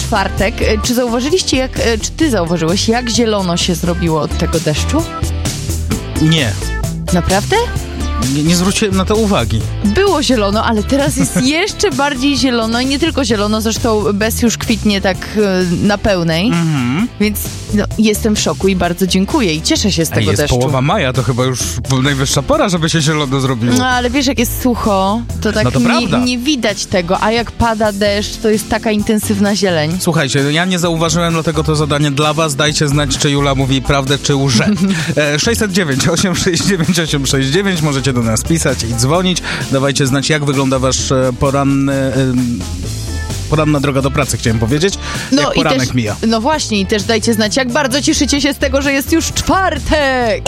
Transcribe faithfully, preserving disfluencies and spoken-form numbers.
czwartek. Czy zauważyliście, jak, czy ty zauważyłeś, jak zielono się zrobiło od tego deszczu? Nie. Naprawdę? Nie, nie zwróciłem na to uwagi. Było zielono, ale teraz jest jeszcze bardziej zielono i nie tylko zielono, zresztą Bez już kwitnie tak na pełnej, Mhm. więc no, jestem w szoku i bardzo dziękuję i cieszę się z tego A jest deszczu. połowa maja, to chyba już najwyższa pora, żeby się zielono zrobiło. No ale wiesz, jak jest sucho, to tak No to nie, prawda. nie widać tego, a jak pada deszcz, to jest taka intensywna zieleń. Słuchajcie, ja nie zauważyłem, dlatego to zadanie dla was. Dajcie znać, czy Jula mówi prawdę, czy łże. E, sześćset dziewięć, osiem sześć dziewięć, osiem sześć dziewięć. Możecie do nas pisać i dzwonić. Dawajcie znać, jak wygląda wasz e, poranny... E, poranna droga do pracy, chciałem powiedzieć. No jak i poranek też, mija. no właśnie, i też dajcie znać, jak bardzo cieszycie się z tego, że jest już czwartek.